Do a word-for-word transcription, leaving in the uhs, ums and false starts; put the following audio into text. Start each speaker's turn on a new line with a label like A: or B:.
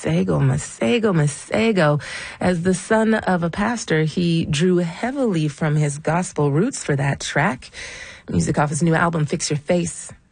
A: Masego, Masego, Masego. As the son of a pastor, he drew heavily from his gospel roots for that track. Music off his new album, Fix Your Face.